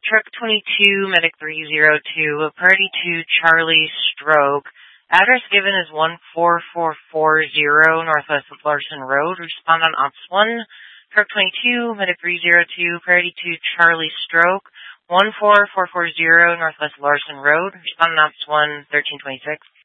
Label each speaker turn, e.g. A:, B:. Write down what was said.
A: Truck 22, Medic 302, Priority 2, Charlie, Stroke. Address given is 14440 Northwest of Larson Road. Respond on Ops 1. Truck 22, Medic 302, Priority 2, Charlie, Stroke. 14440 Northwest Larson Road. Respond on Ops 1, 1326.